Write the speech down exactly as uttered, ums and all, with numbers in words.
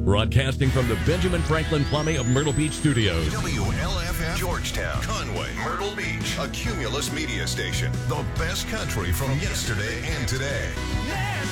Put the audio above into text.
Broadcasting from the Benjamin Franklin Plumbing of Myrtle Beach Studios. W L F M, Georgetown, Conway, Myrtle Beach, a Cumulus media station. The best country from yesterday and today.